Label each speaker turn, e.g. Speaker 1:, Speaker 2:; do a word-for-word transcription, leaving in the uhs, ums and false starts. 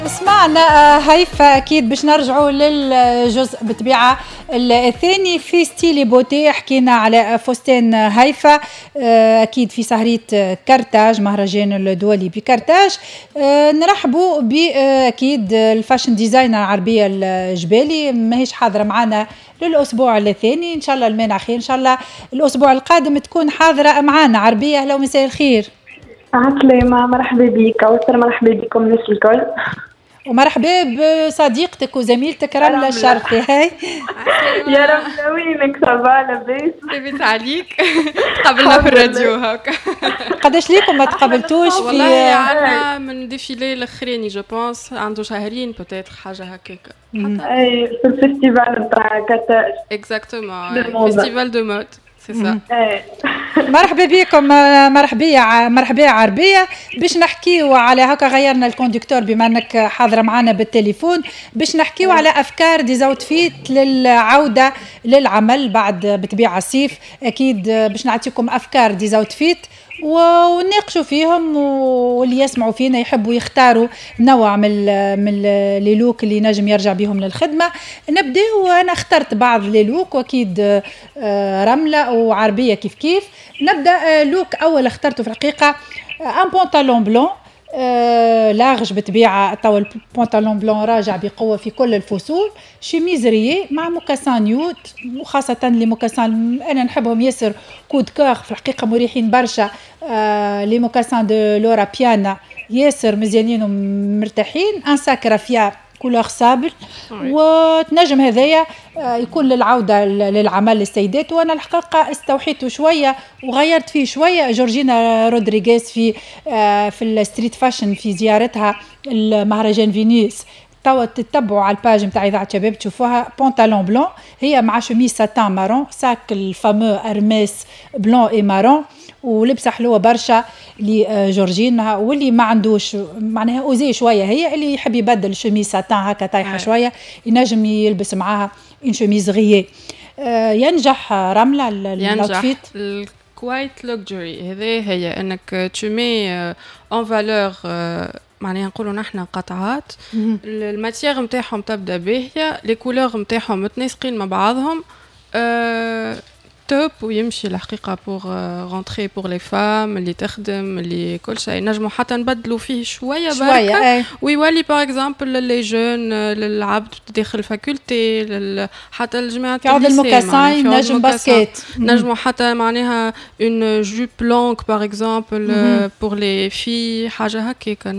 Speaker 1: سمعنا هيفا أكيد باش نرجعوا للجزء بطبيعة الثاني في ستيلي بوتي. حكينا على فستان هيفا أكيد في سهرية كرتاج، مهرجان الدولي بكرتاج. نرحبوا بأكيد الفاشن ديزاينر عربية الجبالي، ماهيش حاضرة معنا للأسبوع الثاني، إن شاء الله المانع خير، إن شاء الله الأسبوع القادم تكون حاضرة معنا. عربية أهلا ومساء الخير.
Speaker 2: عسلامة، مرحبا بك وسر، مرحبا بكم الناس الكل،
Speaker 1: ومرحبا بصديقتك وزميلتك رملة الشرقي. هاي
Speaker 2: يا رملة وينك؟ صباح لاباس؟
Speaker 3: لاباس عليك؟ قبلنا في الراديو هكا.
Speaker 1: قداش ليكم ما تقابلتوش؟ في
Speaker 3: والله عندنا من ديفيلي الاخراني جو بونس عنده شهرين بوتيتر حاجه هكاك.
Speaker 2: اي في الفيستيفال نتاع كرتاج.
Speaker 3: اكزاكتومون فيستيفال دو مود سي سا.
Speaker 1: مرحبا بكم، مرحبا مرحبا عربيه. باش نحكيو على هكا، غيرنا الكوندكتور بما انك حاضره معنا بالتليفون، باش نحكيو على افكار دي زاوتفيت للعوده للعمل بعد بطبيعه الصيف. اكيد باش نعطيكم افكار دي زاوتفيت ونناقشوا فيهم، واللي يسمعوا فينا يحبوا يختاروا نوع من من لي لوك اللي نجم يرجع بهم للخدمه. نبداو، وانا اخترت بعض لي لوك واكيد رمله وعربيه كيف كيف. نبدا لوك اول اخترته في الحقيقه ان بونطالون بلون لارج بطبيعه، توا البونطالون بلون راجع بقوه في كل الفصول، شيميز ريي مع موكاسان نيوت، وخاصه لي موكاسان انا نحبهم ياسر كود كور في الحقيقه، مريحين برشا. آه لي موكاسان دو لورا بيانا ياسر مزيانين ومرتاحين. ان ساك رافيا كولور سابل، وتنجم هذايا يكون للعودة للعمل للسيدات. وأنا الحقيقة استوحيته شوية وغيرت فيه شوية. جورجينا رودريغيز في في الستريت فاشن في زيارتها المهرجان فينيس، توا تتبعوا على الباج نتاع إذاعة شباب تشوفوها. بونطالون بلون هي مع شميس ساتان مارون، ساك الفامو ارميس بلون اي مارون، ولبسه حلوه برشا لجورجينا. واللي ما عندوش معناها اوزي شويه، هي اللي يحب يبدل شميس ساتان هكا طايحه شويه ينجم يلبس معاها ان شميز غيي. آه ينجح رمله الاوتفيت
Speaker 3: الكوايت لوكجري. هذه هي انك تشمي اون فالور، معناها نقولوا نحن قطعات الماتيير نتاعهم تبدا باهيه، لي كولور نتاعهم متناسقين مع بعضهم، أه توب ويمشي الحقيقه بور رونتري بور لي فام اللي تخدم اللي كل شيء. نجموا حتى نبدلوا فيه شويه بركه ويولي باغ اكزومبل لي جون، للعبد داخل الفاكولتي، حتى الجماعه
Speaker 1: يعود الموكاسان نجم باسكيت،
Speaker 3: نجموا حتى معناها اون جوب لونغ باغ اكزومبل بور لي في حاجه هكاك.